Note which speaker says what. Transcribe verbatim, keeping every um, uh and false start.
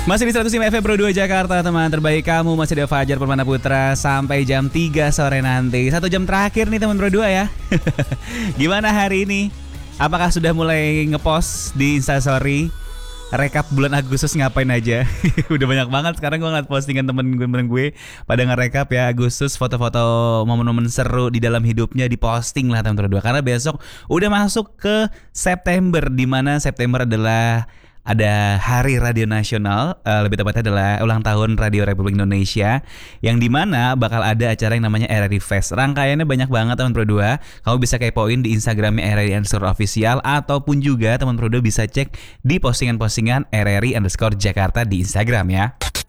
Speaker 1: Masih di seratus lima F M Pro dua Jakarta, teman terbaik kamu. Masih ada Fajar Permana Putra sampai jam tiga sore nanti. Satu jam terakhir nih teman Pro dua ya. Gimana hari ini? Apakah sudah mulai ngepost di Instastory rekap bulan Agustus ngapain aja? Udah banyak banget sekarang gue ngeliat postingan temen-temen gue pada ngerekap ya Agustus, foto-foto momen-momen seru di dalam hidupnya diposting lah teman Pro dua. Karena besok udah masuk ke September, di mana September adalah ada Hari Radio Nasional, uh, lebih tepatnya adalah ulang tahun Radio Republik Indonesia, yang dimana bakal ada acara yang namanya R R I Fest. Rangkaiannya banyak banget teman Pro dua. Kamu bisa kepoin di Instagramnya R R I underscore official, ataupun juga teman Pro dua bisa cek di postingan-postingan R R I underscore Jakarta di Instagram ya.